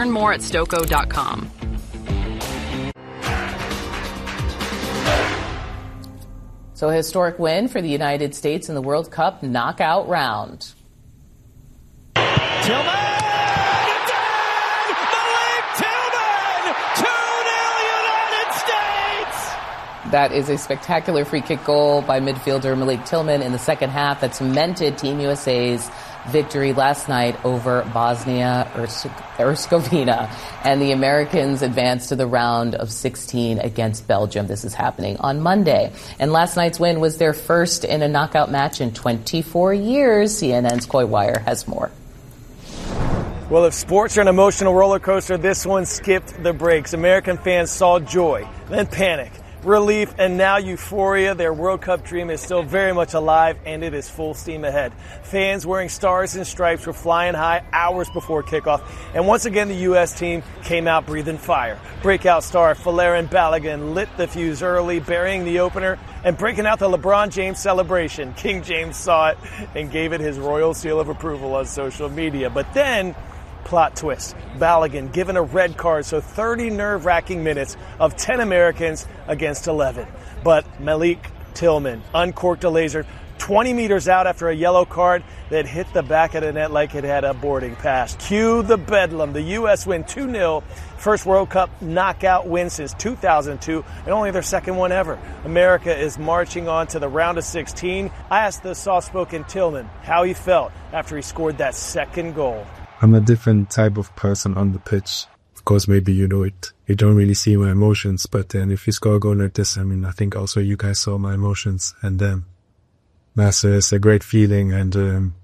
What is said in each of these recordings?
Learn more at Stoco.com. So a historic win for the United States in the World Cup knockout round. Tillman! That is a spectacular free kick goal by midfielder Malik Tillman in the second half that cemented Team USA's victory last night over Bosnia-Herzegovina. And the Americans advanced to the round of 16 against Belgium. This is happening on Monday. And last night's win was their first in a knockout match in 24 years. CNN's Coy Wire has more. Well, if sports are an emotional roller coaster, this one skipped the brakes. American fans saw joy, then panic, relief, and now euphoria. Their World Cup dream is still very much alive, and it is full steam ahead. Fans wearing stars and stripes were flying high hours before kickoff, and once again the U.S. team came out breathing fire. Breakout star Folarin Balogun lit the fuse early, burying the opener and breaking out the LeBron James celebration. King James saw it and gave it his royal seal of approval on social media. But then, plot twist, Balogun given a red card, so 30 nerve-wracking minutes of 10 Americans against 11. But Malik Tillman uncorked a laser 20 meters out after a yellow card that hit the back of the net like it had a boarding pass. Cue the bedlam. The U.S. win 2-0. First World Cup knockout win since 2002, and only their second one ever. America is marching on to the round of 16. I asked the soft-spoken Tillman how he felt after he scored that second goal. I'm a different type of person on the pitch. Of course, maybe you know it. You don't really see my emotions, but then if you score a goal like this, I mean, I think also you guys saw my emotions. And it's a great feeling, and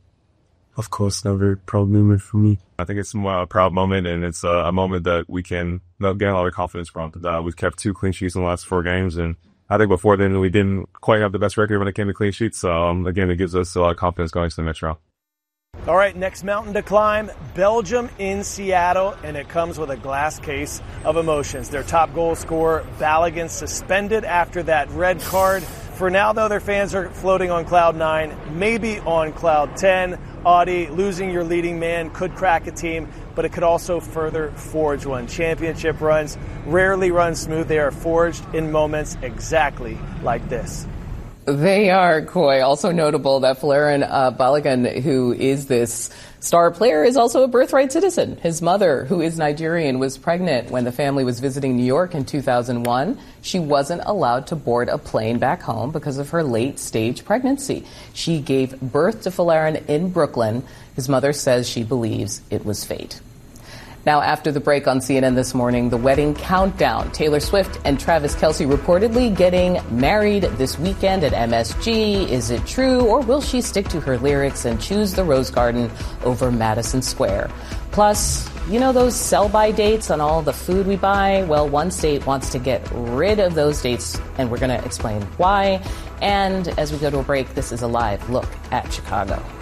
of course, a very proud moment for me. I think it's a proud moment, and it's a moment that we can gain a lot of confidence from. We've kept 2 clean sheets in the last 4 games, and I think before then we didn't quite have the best record when it came to clean sheets. So again, it gives us a lot of confidence going to the next round. All right, next mountain to climb, Belgium in Seattle, and it comes with a glass case of emotions. Their top goal scorer, Balogun, suspended after that red card. For now, though, their fans are floating on cloud 9, maybe on cloud 10. Audie, losing your leading man could crack a team, but it could also further forge one. Championship runs rarely run smooth. They are forged in moments exactly like this. They are, Coy. Also notable that Folarin Balogun, who is this star player, is also a birthright citizen. His mother, who is Nigerian, was pregnant when the family was visiting New York in 2001. She wasn't allowed to board a plane back home because of her late-stage pregnancy. She gave birth to Folarin in Brooklyn. His mother says she believes it was fate. Now, after the break on CNN this morning, the wedding countdown. Taylor Swift and Travis Kelce reportedly getting married this weekend at MSG. Is it true, or will she stick to her lyrics and choose the Rose Garden over Madison Square? Plus, you know those sell-by dates on all the food we buy? Well, one state wants to get rid of those dates, and we're going to explain why. And as we go to a break, this is a live look at Chicago.